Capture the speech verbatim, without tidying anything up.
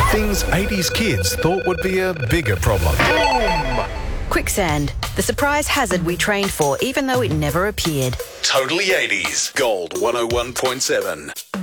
Things eighties kids thought would be a bigger problem. Quicksand, the surprise hazard we trained for even though it never appeared. Totally eighties. Gold one oh one point seven.